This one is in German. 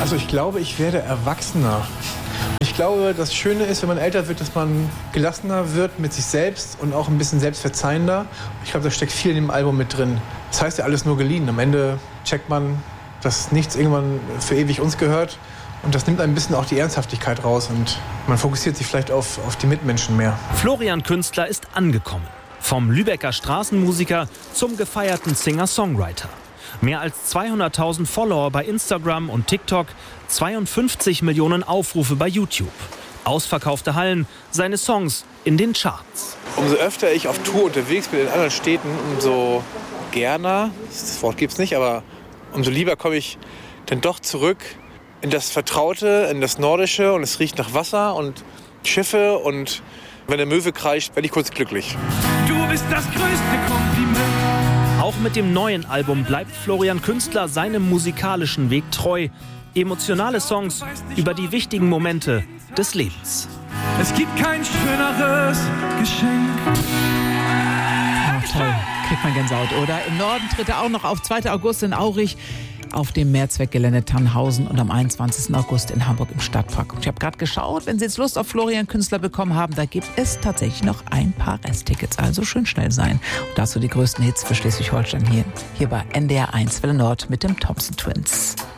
Also ich glaube, ich werde erwachsener. Ich glaube, das Schöne ist, wenn man älter wird, dass man gelassener wird mit sich selbst und auch ein bisschen selbstverzeihender. Ich glaube, da steckt viel in dem Album mit drin. Das heißt ja alles nur geliehen. Am Ende checkt man, dass nichts irgendwann für ewig uns gehört. Und das nimmt ein bisschen auch die Ernsthaftigkeit raus. Und man fokussiert sich vielleicht auf die Mitmenschen mehr. Florian Künstler ist angekommen. Vom Lübecker Straßenmusiker zum gefeierten Singer-Songwriter. Mehr als 200.000 Follower bei Instagram und TikTok, 52 Millionen Aufrufe bei YouTube. Ausverkaufte Hallen, seine Songs in den Charts. Umso öfter ich auf Tour unterwegs bin in anderen Städten, umso gerne, das Wort gibt's nicht, aber umso lieber komme ich dann doch zurück in das Vertraute, in das Nordische, und es riecht nach Wasser und Schiffe, und wenn der Möwe kreischt, werde ich kurz glücklich. Du bist das größte Kompliment. Auch mit dem neuen Album bleibt Florian Künstler seinem musikalischen Weg treu. Emotionale Songs über die wichtigen Momente des Lebens. Es gibt kein schöneres Geschenk. Ach, toll. Kriegt man Gänsehaut, oder? Im Norden tritt er auch noch auf 2. August in Aurich, auf dem Mehrzweckgelände Tannhausen und am 21. August in Hamburg im Stadtpark. Und ich habe gerade geschaut, wenn Sie jetzt Lust auf Florian Künstler bekommen haben, da gibt es tatsächlich noch ein paar Resttickets. Also schön schnell sein. Und dazu die größten Hits für Schleswig-Holstein hier bei NDR 1 Welle Nord mit dem Thompson Twins.